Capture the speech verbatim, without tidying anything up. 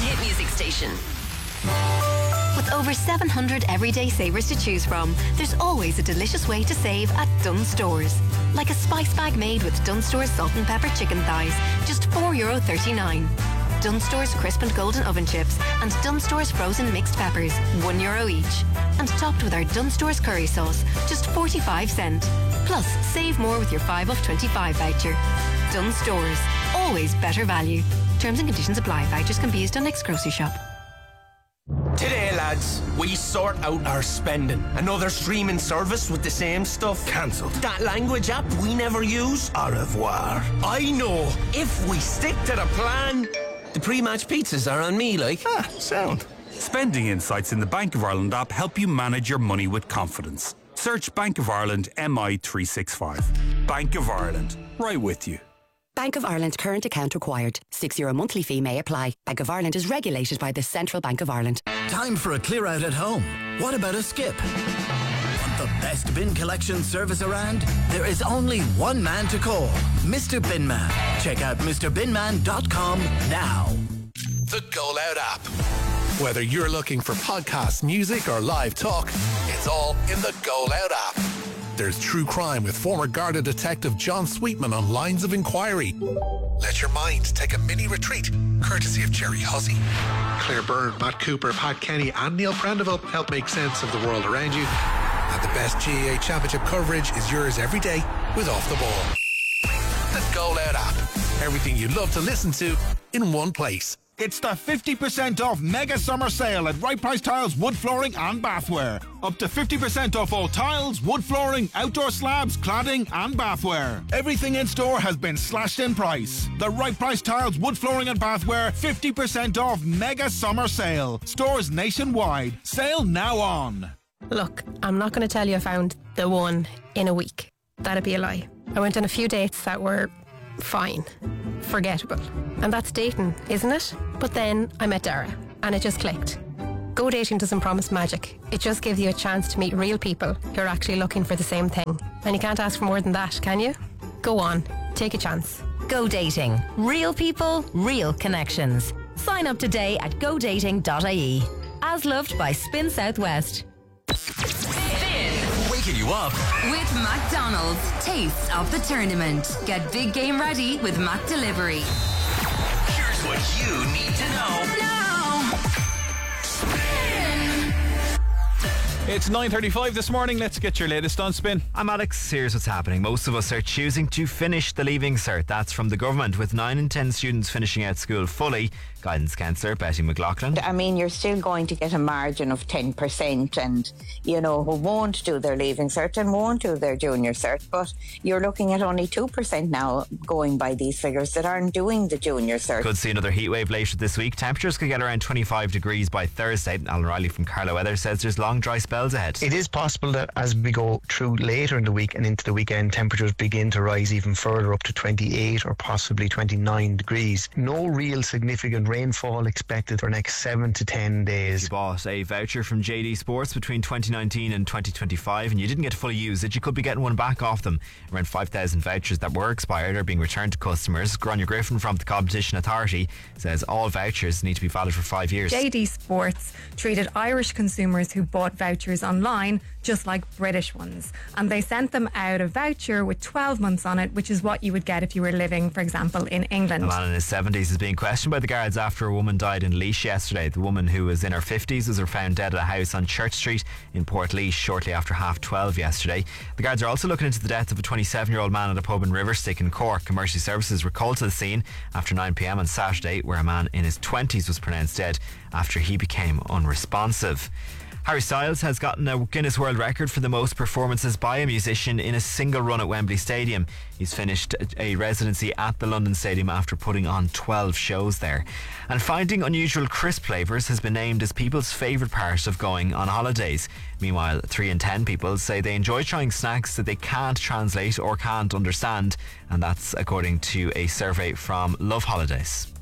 hit music station. With over seven hundred everyday savers to choose from, there's always a delicious way to save at Dunnes Stores. Like a spice bag made with Dunnes Stores salt and pepper chicken thighs, just four euro thirty-nine. Dunnes Stores crisp and golden oven chips and Dunnes Stores frozen mixed peppers, one euro each. And topped with our Dunnes Stores curry sauce, just forty-five cent. Plus, save more with your five off twenty-five voucher. Dunnes Stores, always better value. Terms and conditions apply. Vouchers can be used on next grocery shop. Today, lads, we sort out our spending. Another streaming service with the same stuff. Cancelled. That language app we never use. Au revoir. I know. If we stick to the plan, the pre-match pizzas are on me, like. Ah, sound. Spending insights in the Bank of Ireland app help you manage your money with confidence. Search Bank of Ireland M I three sixty-five. Bank of Ireland, right with you. Bank of Ireland current account required. six euro monthly fee may apply. Bank of Ireland is regulated by the Central Bank of Ireland. Time for a clear out at home. What about a skip? Want the best bin collection service around? There is only one man to call, Mister Binman. Check out Mr binman dot com now. The Go Loud app. Whether you're looking for podcasts, music or live talk, it's all in the Go Loud app. There's true crime with former Garda detective John Sweetman on Lines of Inquiry. Let your mind take a mini retreat, courtesy of Jerry Hussey. Claire Byrne, Matt Cooper, Pat Kenny and Neil Prendeville help make sense of the world around you. And the best G A A Championship coverage is yours every day with Off the Ball. The Go Loud app. Everything you love to listen to in one place. It's the fifty percent off mega summer sale at Right Price Tiles, wood flooring and bathware. Up to fifty percent off all tiles, wood flooring, outdoor slabs, cladding and bathware. Everything in store has been slashed in price. The Right Price Tiles, wood flooring and bathware fifty percent off mega summer sale. Stores nationwide. Sale now on. Look, I'm not going to tell you I found the one in a week. That'd be a lie. I went on a few dates that were fine, forgettable. And that's dating, isn't it? But then I met Dara and it just clicked. Go dating doesn't promise magic. It just gives you a chance to meet real people who are actually looking for the same thing. And you can't ask for more than that, can you? Go on, take a chance. Go dating. Real people, real connections. Sign up today at go dating dot I E. As loved by Spin Southwest. Waking you up With McDonald's, taste of the tournament. Get big game ready with Mac Delivery. Here's what you need to know now. It's nine thirty-five this morning. Let's get your latest on Spin. I'm Alex. Here's what's happening. Most of us are choosing to finish the Leaving Cert. That's from the government, with nine in ten students finishing out school fully. Guidance counsellor Betty McLaughlin. I mean, you're still going to get a margin of ten percent and, you know, who won't do their Leaving Cert and won't do their Junior Cert. But you're looking at only two percent now going by these figures that aren't doing the Junior Cert. Could see another heat wave later this week. Temperatures could get around twenty-five degrees by Thursday. Alan Riley from Carlow Weather says there's long dry spells ahead. It is possible that as we go through later in the week and into the weekend, temperatures begin to rise even further up to twenty-eight or possibly twenty-nine degrees. No real significant rainfall expected for the next seven to ten days. You bought a voucher from J D Sports between twenty nineteen and twenty twenty-five and you didn't get to fully use it, you could be getting one back off them. Around five thousand vouchers that were expired are being returned to customers. Grania Griffin from the Competition Authority says all vouchers need to be valid for five years. J D Sports treated Irish consumers who bought vouchers online just like British ones, and they sent them out a voucher with twelve months on it, which is what you would get if you were living, for example, in England. A man in his seventies is being questioned by the guards after a woman died in Laois yesterday. The woman, who was in her fifties, was found dead at a house on Church Street in Port Laois shortly after half twelve yesterday. The guards are also looking into the death of a twenty-seven year old man at a pub in Riverstick in Cork. Emergency services were called to the scene after nine p m on Saturday, where a man in his twenties was pronounced dead after he became unresponsive. Harry Styles has gotten a Guinness World Record for the most performances by a musician in a single run at Wembley Stadium. He's finished a residency at the London Stadium after putting on twelve shows there. And finding unusual crisp flavours has been named as people's favourite part of going on holidays. Meanwhile, three in ten people say they enjoy trying snacks that they can't translate or can't understand, and that's according to a survey from Love Holidays.